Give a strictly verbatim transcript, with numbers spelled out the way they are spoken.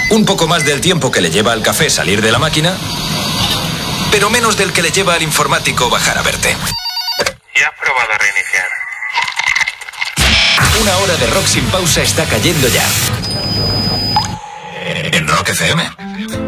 Un poco más del tiempo que le lleva al café salir de la máquina, pero menos del que le lleva al informático bajar a verte. ¿Ya has probado a reiniciar? Una hora de rock sin pausa está cayendo ya. En Rock F M.